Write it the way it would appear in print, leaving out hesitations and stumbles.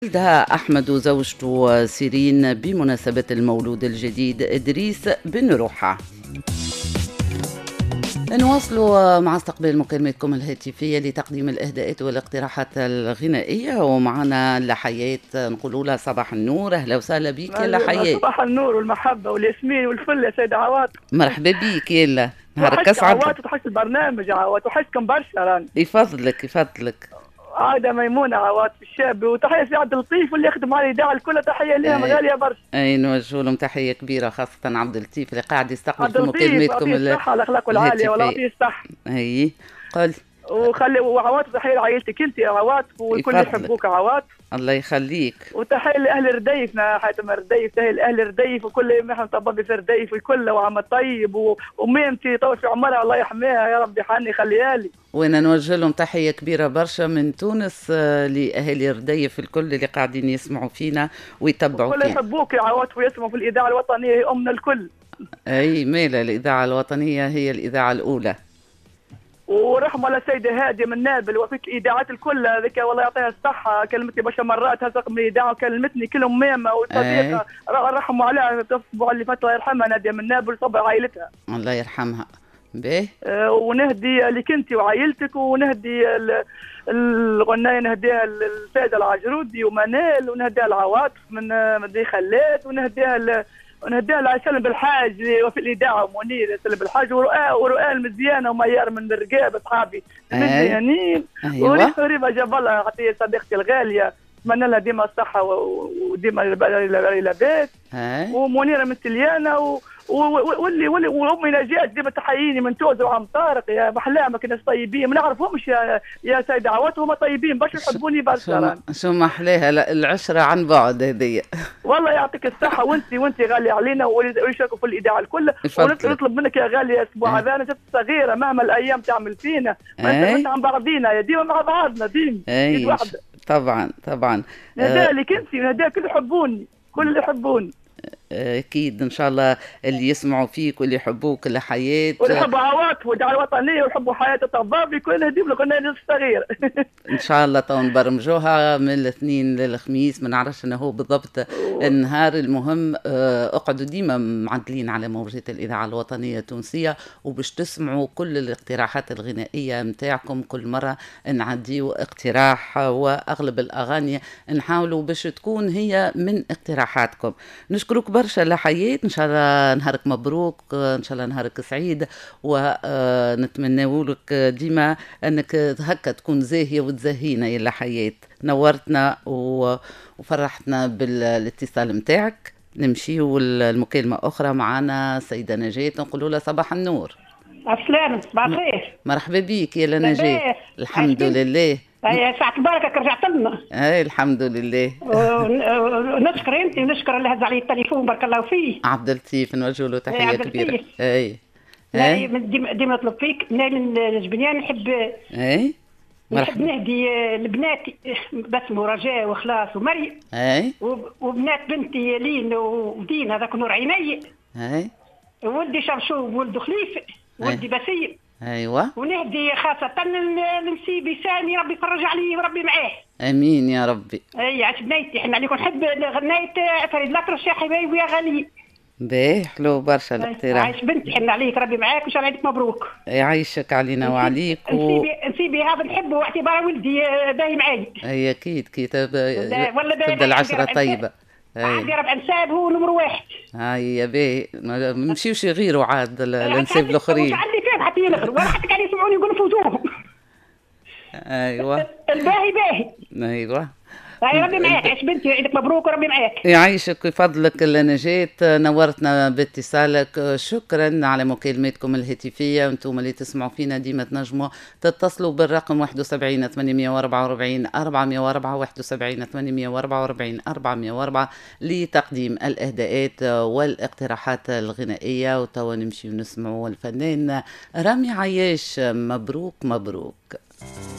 ولدها أحمد وزوجته سيرين بمناسبة المولود الجديد إدريس بن روحة. نواصل مع استقبال مكالمتكم الهاتفية لتقديم الإهداءات والاقتراحات الغنائية، ومعنا لحياة نقول لها صباح النور. أهلا وسهلا بك يا لحياة. صباح النور والمحبة والياسمين والفل يا سيدة عواطف. مرحبا بك يلا، نهارك وحشت أسعد. عواطف وحشت البرنامج عواطف وحشتكم برشا راني. يفضلك يفضلك. عادة ميمونة عواطف الشاب، وتحية سي عبد اللطيف واللي يخدم على الإذاعة الكل، تحية لهم غالية برشا. أي نوجه لهم تحية كبيرة، خاصة عبد اللطيف اللي قاعد يستقبل عبد في اللطيف مكالمتكم يعطيه الصحة الأخلاق العالية والله يعطيه الصحة. أي قل. وعواطف تحية لعائلتك أنت يا عواطف والكل يحبوك عواطف. الله يخليك. وتحية لأهل رديفنا، حاتم رديف، تحية لأهل رديف وكل محمد طبابي في رديف والكل وعم الطيب وميمتي طول في عمرها الله يحميها يا رب يحني يخليها لي. وانا نوجه لهم تحية كبيرة برشا من تونس لأهالي رديف الكل اللي قاعدين يسمعوا فينا ويتبعوا فينا. الكل يحبوك يا عواطف ويسمعوا في الإذاعة الوطنية، هي أمنا الكل. أي ميلة، الإذاعة الوطنية هي الإذاعة الأولى. ورحمة الله السيدة هادية من نابل وفيك الإذاعات الكل هذيك والله يعطيها الصحة، كلمتني برشا مرات هسه من الإذاعة وكلمتني كلهم ميمة وصديقة رحموا عليها الأسبوع اللي فات الله يرحمها نادية من نابل وصبر عائلتها. الله يرحمها. به ونهدي لك انت وعائلتك، ونهدي الغنايه نهديها للسيده العجرودي ومنال، ونهديها العواطف من دي خلات، ونهديها لسلم بالحاج وفي الاذاعه ومنير سلم بالحاج ورؤى المزيانه وميار من الرقاب اصحابي مزيانين. وريبه جاب الله عطيه صديقتي الغاليه، اتمنى لها ديما الصحه وديما لاباس. ومنيره من تليانه واللي وامي نجاة ديما تحييني من توز وعم طارق يا محلامك ناس طيبين، ما نعرفهمش يا سيد عوات، هما طيبين برشا يحبوني برشا. شو محلاها العشره عن بعد هذيا. والله يعطيك الصحه، وانت غاليه علينا ويشاركوا في الاذاعه الكل. ونطلب منك يا غاليه اسبوع هذا ست صغيره مهما الايام تعمل فينا ما عن بعضينا يا ديما مع بعضنا ديما ايد واحده. طبعا نهداها لك انت ونهداها كل يحبوني، كل اللي يحبوني. اكيد ان شاء الله اللي يسمعوا فيك واللي يحبوك لحياة واللي يحبوا عواطف والدعوه الوطنيه ويحبوا حياه الطبابي كل هديهم لك الناس الصغير. ان شاء الله تو نبرمجوها من الاثنين للخميس، ما نعرفش انه هو بالضبط النهار. المهم اقعدوا ديما معدلين على موجات الاذاعه الوطنيه التونسيه وباش تسمعوا كل الاقتراحات الغنائيه نتاعكم. كل مره نعديو اقتراح واغلب الاغاني نحاولوا باش تكون هي من اقتراحاتكم. نشكرك برشا لحياة، ان شاء الله نهارك مبروك، ان شاء الله نهارك سعيد، ونتمنى لك ديما انك هكا تكون زاهيه وتزهينا يا لحياة. نورتنا وفرحتنا بالاتصال متاعك. نمشيو المكالمه اخرى معنا سيده نجاة، نقول لها صباح النور. عسلامة صباح الخير. مرحبا بك يا نجاة. الحمد لله. ساعة بركة رجعت لنا. الحمد لله. ونشكر انت ونشكر اللي هز علي التليفون بارك الله فيه. عبد اللطيف نوجه له تحية كبيرة. ديما نطلب فيك من الجبنيان نحب نحب نهدي لبناتي بسمو رجاء وخلاص ومريم. وبنات بنتي لين ودين هذاك نور عيني. ولدي شرشوب ولد خليفة ولدي بسيم. ايوه. ونهدي خاصة لمسيبي سامي ربي يفرج عليه وربي معاه. امين يا ربي. اي عاش بنيتي احنا عليكم نحب غناية فريد الأطرش يا حبايبي يا غالي. باهي حلو برشا الاقتراح. عايش بنتي حنا عليك ربي معاك وان شاء الله عيدك مبروك. يعيشك علينا وعليك. نسيبي هذا نحبه واعتباره ولدي باهي معاي. اي اكيد تبدا العشرة طيبة. عاد يا رب انساب هو نمر واحد. هاي يا باهي ما نمشيوش غيره عاد الانساب الاخرين. عندي كيف حتى ينخر ولا حتى كانوا يسمعوني يقولوا فوتوهم. ايوه. الباهي باهي. ايوه. هاي ربي معاك عيش بنتي عيدك مبروك وربي معاك. يعيشك ويفضلك نجاة، نورتنا باتصالك. شكرا على مكالمتكم الهاتفية. وانتم اللي تسمعوا فينا ديما تنجموا تتصلوا بالرقم 71 844 404 71 844 404 لتقديم الإهداءات والاقتراحات الغنائية. وتوا نمشي ونسمعوا الفنان رامي عياش. مبروك مبروك.